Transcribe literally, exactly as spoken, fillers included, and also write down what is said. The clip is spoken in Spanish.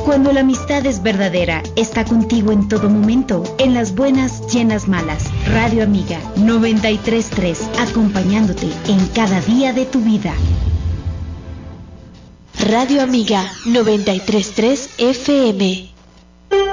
Cuando la amistad es verdadera, está contigo en todo momento, en las buenas y en las malas. Radio Amiga noventa y tres punto tres, acompañándote en cada día de tu vida. Radio Amiga noventa y tres punto tres F M.